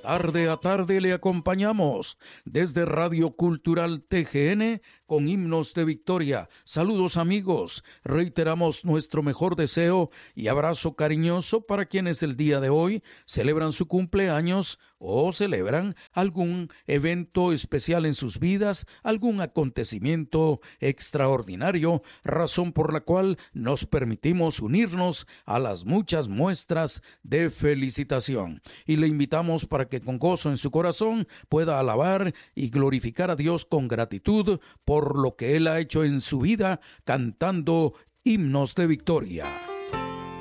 Tarde a tarde le acompañamos desde Radio Cultural TGN con himnos de victoria. Saludos amigos, reiteramos nuestro mejor deseo y abrazo cariñoso para quienes el día de hoy celebran su cumpleaños o celebran algún evento especial en sus vidas, algún acontecimiento extraordinario, razón por la cual nos permitimos unirnos a las muchas muestras de felicitación. Y le invitamos para que con gozo en su corazón pueda alabar y glorificar a Dios con gratitud por lo que Él ha hecho en su vida, cantando himnos de victoria.